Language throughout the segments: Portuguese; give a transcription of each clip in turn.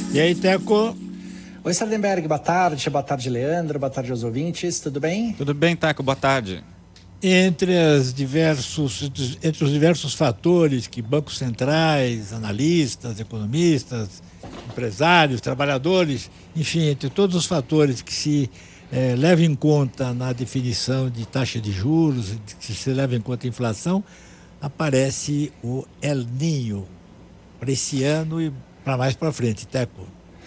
E aí, Teco? Oi, Sardenberg, boa tarde, Leandro, boa tarde aos ouvintes, tudo bem? Tudo bem, Teco, boa tarde. Entre os diversos fatores que bancos centrais, analistas, economistas, empresários, trabalhadores, enfim, entre todos os fatores que se levam em conta na definição de taxa de juros, que se leva em conta a inflação, aparece o El Niño para esse ano e para mais para frente, Teco.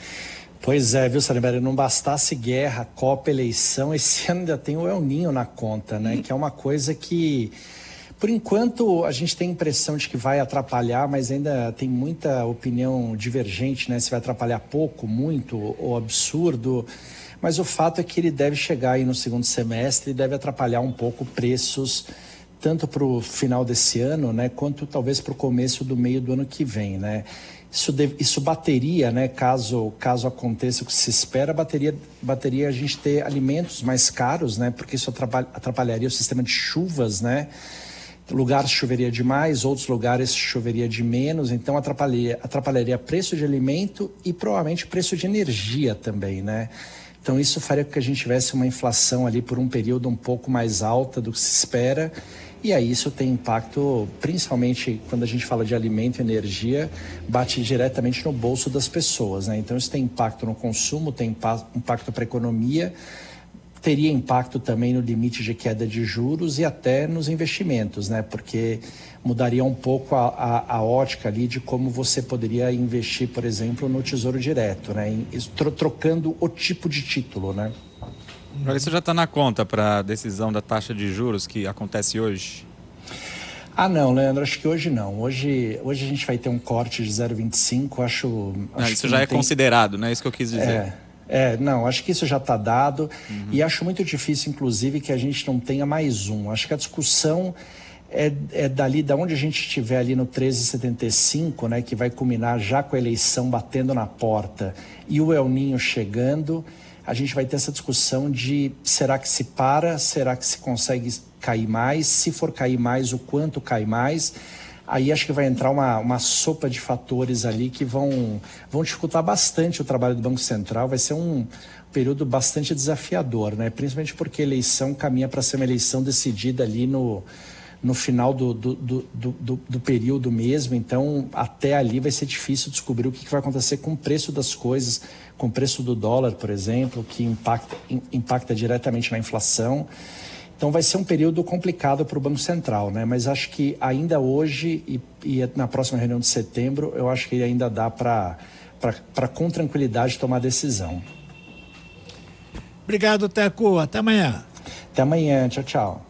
Pois é, viu, Sardenberg, não bastasse guerra, Copa, eleição, esse ano ainda tem o El Niño na conta, né? Que é uma coisa que, por enquanto, a gente tem a impressão de que vai atrapalhar, mas ainda tem muita opinião divergente, né? Se vai atrapalhar pouco, muito ou absurdo. Mas o fato é que ele deve chegar aí no segundo semestre e deve atrapalhar um pouco preços, tanto para o final desse ano, né? Quanto talvez para o começo do meio do ano que vem, né? Isso bateria, né, caso aconteça o que se espera, bateria a gente ter alimentos mais caros, né, porque isso atrapalharia o sistema de chuvas, né, lugares choveria demais, outros lugares choveria de menos, então atrapalharia preço de alimento e provavelmente preço de energia também, né. Então isso faria com que a gente tivesse uma inflação ali por um período um pouco mais alta do que se espera. E aí isso tem impacto, principalmente quando a gente fala de alimento e energia, bate diretamente no bolso das pessoas, né? Então isso tem impacto no consumo, tem impacto para a economia, teria impacto também no limite de queda de juros e até nos investimentos, né? Porque mudaria um pouco a ótica ali de como você poderia investir, por exemplo, no Tesouro Direto, né? Trocando o tipo de título, né? Isso já está na conta para a decisão da taxa de juros que acontece hoje? Ah, não, Leandro, acho que hoje não. Hoje a gente vai ter um corte de 0,25, acho isso já é considerado, né? Isso que eu quis dizer. Não, acho que isso já está dado e acho muito difícil, inclusive, que a gente não tenha mais um. Acho que a discussão é dali, da onde a gente estiver ali no 13,75, né, que vai culminar já com a eleição batendo na porta e o El Niño chegando. A gente vai ter essa discussão de será que se para, será que se consegue cair mais, se for cair mais, o quanto cai mais. Aí acho que vai entrar uma sopa de fatores ali que vão dificultar bastante o trabalho do Banco Central, vai ser um período bastante desafiador, né? Principalmente porque a eleição caminha para ser uma eleição decidida ali no final do período mesmo, então até ali vai ser difícil descobrir o que vai acontecer com o preço das coisas, com o preço do dólar, por exemplo, que impacta diretamente na inflação. Então vai ser um período complicado para o Banco Central, né? Mas acho que ainda hoje e na próxima reunião de setembro, eu acho que ainda dá para com tranquilidade tomar decisão. Obrigado, Teco. Até amanhã. Até amanhã. Tchau, tchau.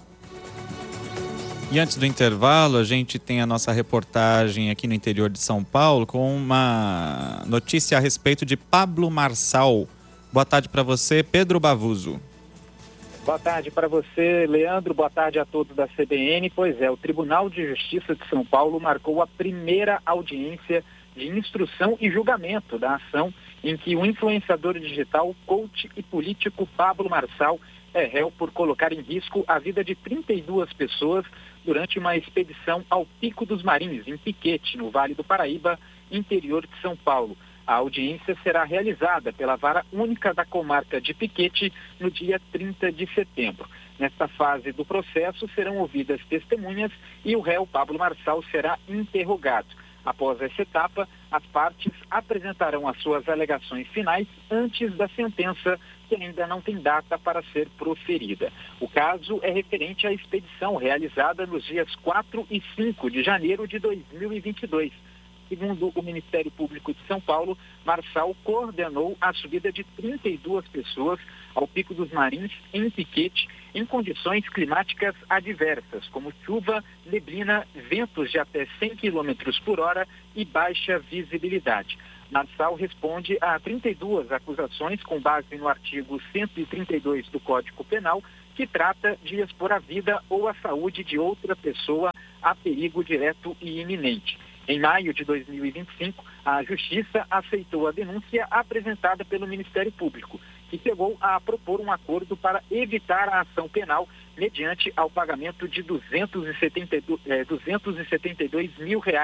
E antes do intervalo, a gente tem a nossa reportagem aqui no interior de São Paulo com uma notícia a respeito de Pablo Marçal. Boa tarde para você, Pedro Bavuso. Boa tarde para você, Leandro. Boa tarde a todos da CBN. Pois é, o Tribunal de Justiça de São Paulo marcou a primeira audiência de instrução e julgamento da ação em que o influenciador digital, coach e político Pablo Marçal é réu por colocar em risco a vida de 32 pessoas durante uma expedição ao Pico dos Marins, em Piquete, no Vale do Paraíba, interior de São Paulo. A audiência será realizada pela Vara Única da Comarca de Piquete no dia 30 de setembro. Nesta fase do processo serão ouvidas testemunhas e o réu Pablo Marçal será interrogado. Após essa etapa, as partes apresentarão as suas alegações finais antes da sentença, que ainda não tem data para ser proferida. O caso é referente à expedição realizada nos dias 4 e 5 de janeiro de 2022. Segundo o Ministério Público de São Paulo, Marçal coordenou a subida de 32 pessoas ao Pico dos Marins, em Piquete, em condições climáticas adversas, como chuva, neblina, ventos de até 100 km por hora e baixa visibilidade. Marçal responde a 32 acusações com base no artigo 132 do Código Penal, que trata de expor a vida ou a saúde de outra pessoa a perigo direto e iminente. Em maio de 2025, a Justiça aceitou a denúncia apresentada pelo Ministério Público, que chegou a propor um acordo para evitar a ação penal mediante ao pagamento de R$ 272 mil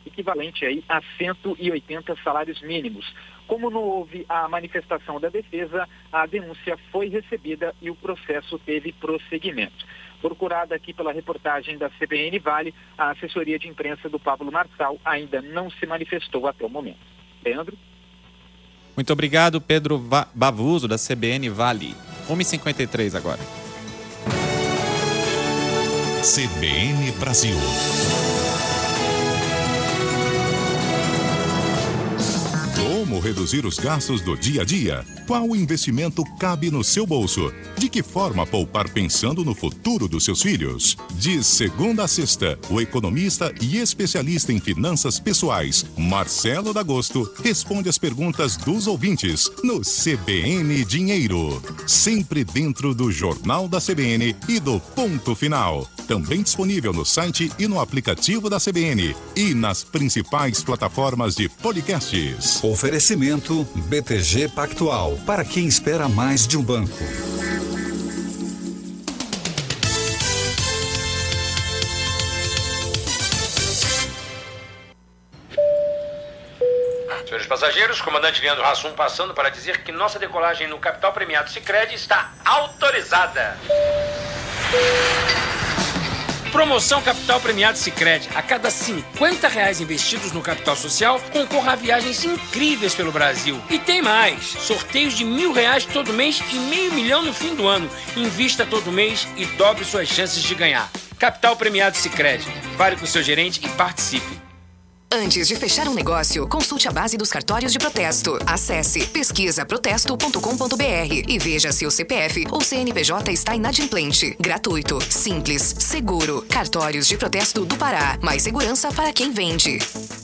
equivalente aí a 180 salários mínimos. Como não houve a manifestação da defesa, a denúncia foi recebida e o processo teve prosseguimento. Procurada aqui pela reportagem da CBN Vale, a assessoria de imprensa do Pablo Marçal ainda não se manifestou até o momento. Leandro? Muito obrigado, Pedro Bavuso, da CBN Vale. 1h53 agora. CBN Brasil. Como reduzir os gastos do dia a dia? Qual investimento cabe no seu bolso? De que forma poupar pensando no futuro dos seus filhos? De segunda a sexta, o economista e especialista em finanças pessoais, Marcelo D'Agosto, responde as perguntas dos ouvintes no CBN Dinheiro. Sempre dentro do Jornal da CBN e do Ponto Final. Também disponível no site e no aplicativo da CBN e nas principais plataformas de podcasts. Oferecimento BTG Pactual, para quem espera mais de um banco. Senhores passageiros, comandante Leandro Hassum passando para dizer que nossa decolagem no Capital Premiado Sicredi está autorizada. Promoção Capital Premiado Sicredi. A cada R$50 investidos no capital social, concorra a viagens incríveis pelo Brasil. E tem mais. Sorteios de R$1.000 todo mês e R$500 mil no fim do ano. Invista todo mês e dobre suas chances de ganhar. Capital Premiado Sicredi. Fale com o seu gerente e participe. Antes de fechar um negócio, consulte a base dos cartórios de protesto. Acesse pesquisaprotesto.com.br e veja se o CPF ou CNPJ está inadimplente. Gratuito, simples, seguro. Cartórios de Protesto do Pará. Mais segurança para quem vende.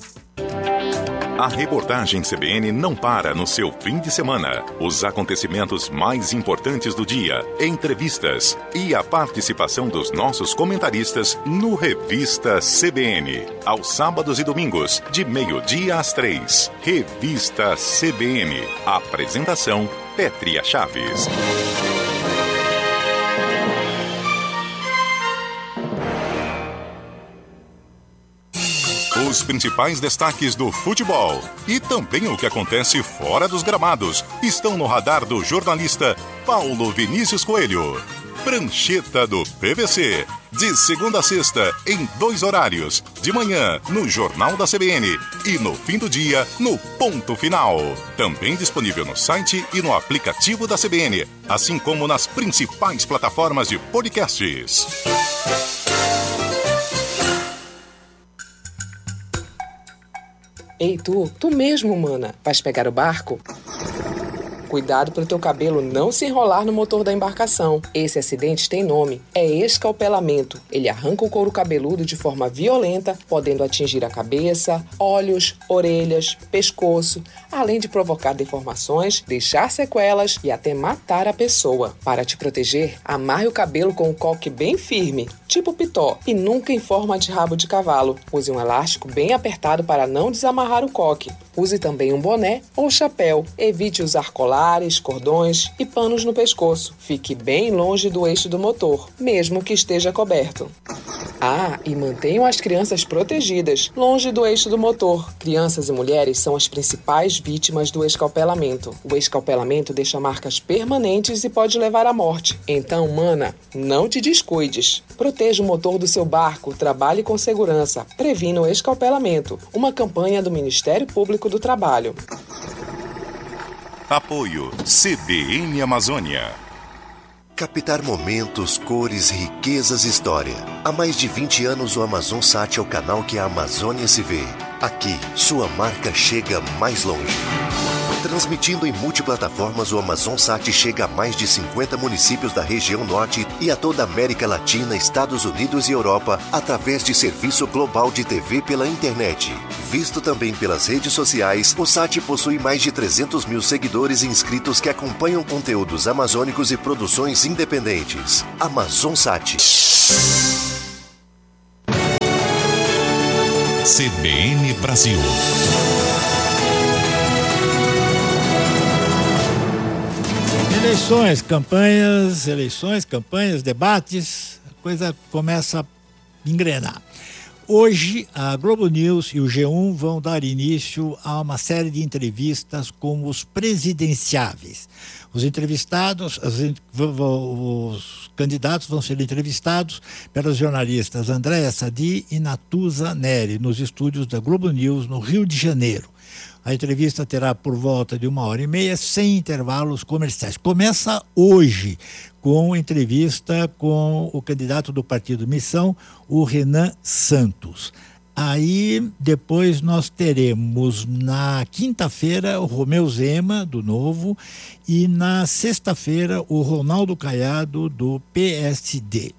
A reportagem CBN não para no seu fim de semana. Os acontecimentos mais importantes do dia, entrevistas e a participação dos nossos comentaristas no Revista CBN. Aos sábados e domingos, de 12h às 3h. Revista CBN. Apresentação, Pétria Chaves. Os principais destaques do futebol e também o que acontece fora dos gramados estão no radar do jornalista Paulo Vinícius Coelho. Prancheta do PVC, de segunda a sexta, em 2 horários, de manhã no Jornal da CBN e no fim do dia no Ponto Final. Também disponível no site e no aplicativo da CBN, assim como nas principais plataformas de podcasts. Ei, tu mesmo, mana, vais pegar o barco? Cuidado para o teu cabelo não se enrolar no motor da embarcação. Esse acidente tem nome, é escalpelamento. Ele arranca o couro cabeludo de forma violenta, podendo atingir a cabeça, olhos, orelhas, pescoço, além de provocar deformações, deixar sequelas e até matar a pessoa. Para te proteger, amarre o cabelo com um coque bem firme, tipo pitó, e nunca em forma de rabo de cavalo. Use um elástico bem apertado para não desamarrar o coque. Use também um boné ou chapéu. Evite usar colares, cordões e panos no pescoço. Fique bem longe do eixo do motor, mesmo que esteja coberto. Ah, e mantenham as crianças protegidas, longe do eixo do motor. Crianças e mulheres são as principais vítimas do escalpelamento. O escalpelamento deixa marcas permanentes e pode levar à morte. Então, mana, não te descuides. Proteja o motor do seu barco, trabalhe com segurança, previna o escalpelamento. Uma campanha do Ministério Público do Trabalho. Apoio CBN Amazônia. Captar momentos, cores, riquezas e história. Há mais de 20 anos o AmazonSat é o canal que a Amazônia se vê. Aqui, sua marca chega mais longe. Transmitindo em multiplataformas, o AmazonSat chega a mais de 50 municípios da região norte e a toda a América Latina, Estados Unidos e Europa, através de serviço global de TV pela internet. Visto também pelas redes sociais, o SAT possui mais de 300 mil seguidores e inscritos que acompanham conteúdos amazônicos e produções independentes. AmazonSat. CBN Brasil. Eleições, campanhas, debates, a coisa começa a engrenar. Hoje, a Globo News e o G1 vão dar início a uma série de entrevistas com os presidenciáveis. Os entrevistados, os candidatos vão ser entrevistados pelas jornalistas Andréa Sadi e Natuza Neri, nos estúdios da Globo News, no Rio de Janeiro. A entrevista terá por volta de 1h30, sem intervalos comerciais. Começa hoje com entrevista com o candidato do Partido Missão, o Renan Santos. Aí, depois nós teremos na quinta-feira o Romeu Zema, do Novo, e na sexta-feira o Ronaldo Caiado, do PSD.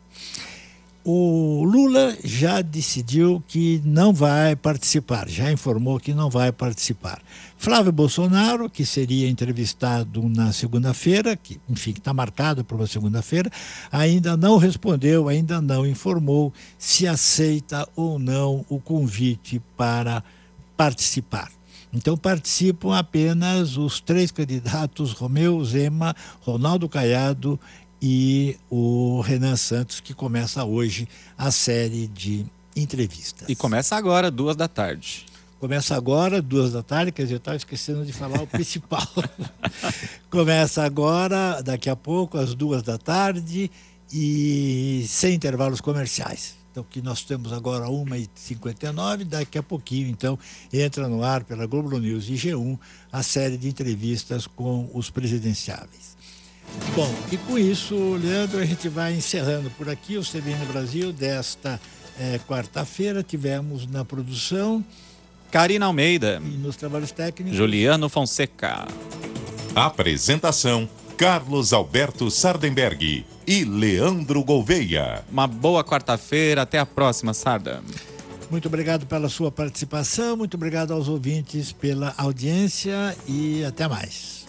O Lula já decidiu que não vai participar, já informou que não vai participar. Flávio Bolsonaro, que seria entrevistado na segunda-feira, que está marcado para uma segunda-feira, ainda não respondeu, ainda não informou se aceita ou não o convite para participar. Então participam apenas os 3 candidatos, Romeu Zema, Ronaldo Caiado e o Renan Santos, que começa hoje a série de entrevistas. E começa agora, 14h. Começa agora, 14h, quer dizer, eu estava esquecendo de falar o principal. Começa agora, daqui a pouco, às 14h, e sem intervalos comerciais. Então, que nós temos agora 1h59, daqui a pouquinho, então, entra no ar pela Globo News e G1 a série de entrevistas com os presidenciáveis. Bom, e com isso, Leandro, a gente vai encerrando por aqui o CBN Brasil desta quarta-feira. Tivemos na produção Karina Almeida e nos trabalhos técnicos Juliano Fonseca. Apresentação Carlos Alberto Sardenberg e Leandro Gouveia. Uma boa quarta-feira, até a próxima, Sarda. Muito obrigado pela sua participação, muito obrigado aos ouvintes pela audiência e até mais.